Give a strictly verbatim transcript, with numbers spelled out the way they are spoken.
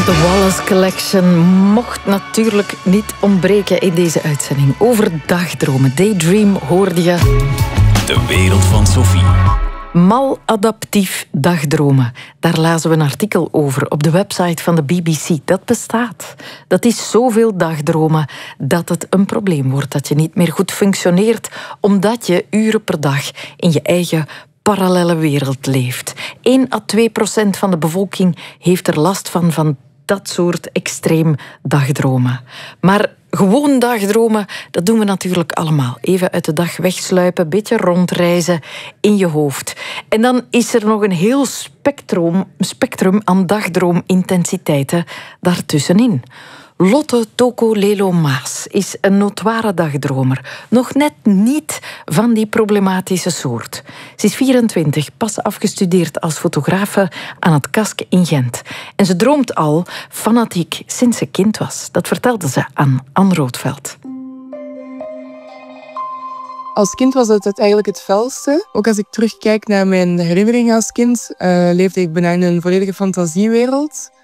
De Wallace Collection mocht natuurlijk niet ontbreken in deze uitzending. Over dagdromen. Daydream hoorde je. De wereld van Sophie. Maladaptief dagdromen. Daar lazen we een artikel over op de website van de B B C. Dat bestaat. Dat is zoveel dagdromen dat het een probleem wordt. Dat je niet meer goed functioneert omdat je uren per dag in je eigen parallelle wereld leeft. één à twee procent van de bevolking heeft er last van, van dat soort extreem dagdromen. Maar gewoon dagdromen, dat doen we natuurlijk allemaal. Even uit de dag wegsluipen, een beetje rondreizen in je hoofd. En dan is er nog een heel spectrum, spectrum aan dagdroomintensiteiten daartussenin. Lotte Toko Lelo Maas is een notoire dagdromer. Nog net niet van die problematische soort. Ze is vierentwintig, pas afgestudeerd als fotografe aan het K A S K in Gent. En ze droomt al fanatiek sinds ze kind was. Dat vertelde ze aan Anne Roodveld. Als kind was het eigenlijk het felste. Ook als ik terugkijk naar mijn herinneringen als kind, uh, leefde ik bijna in een volledige fantasiewereld.